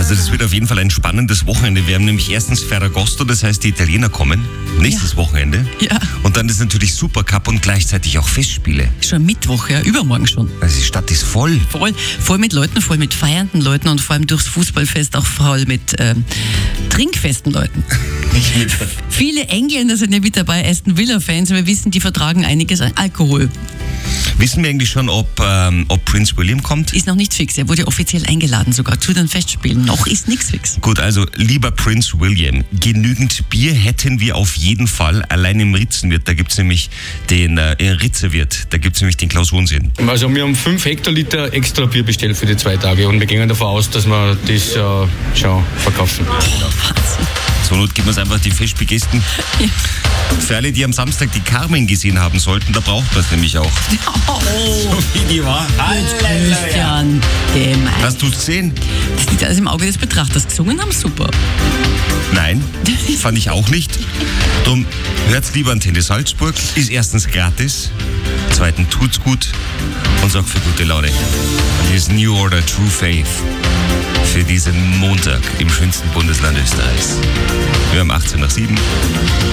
Also das wird auf jeden Fall ein spannendes Wochenende. Wir haben nämlich erstens Ferragosto, das heißt die Italiener kommen, nächstes Wochenende. Ja. Und dann ist natürlich Supercup und gleichzeitig auch Festspiele. Schon Mittwoch, ja, übermorgen schon. Also die Stadt ist voll. Voll mit Leuten, voll mit feiernden Leuten und vor allem durchs Fußballfest auch voll mit trinkfesten Leuten. Viele Engländer sind ja mit dabei, Aston Villa-Fans. Wir wissen, die vertragen einiges an Alkohol. Wissen wir eigentlich schon, ob Prince William kommt? Ist noch nicht fix. Er wurde offiziell eingeladen sogar zu den Festspielen. Noch ist nichts fix. Gut, also lieber Prince William, genügend Bier hätten wir auf jeden Fall. Allein im Ritzenwirt, da gibt es nämlich den Ritzewirt, da gibt es nämlich den Klaus Wohnsinn. Also wir haben 5 Hektoliter extra Bier bestellt für die 2 Tage und wir gehen davon aus, dass wir das schon verkaufen. Wahnsinn. Zur Not geben wir es einfach den Festspielgästen. Ja. Für alle, die am Samstag die Carmen gesehen haben sollten, da braucht man es nämlich auch. Oh, So wie die war. Christian, gemein. Hast du es gesehen? Das liegt alles im Auge des Betrachters. Gesungen haben super. Nein, fand ich auch nicht. Drum hört's lieber Antenne Salzburg. Ist erstens gratis, zweitens tut's gut und sorgt für gute Laune. Und hier ist New Order True Faith für diesen Montag im schönsten Bundesland Österreichs. Wir haben 18 nach 7.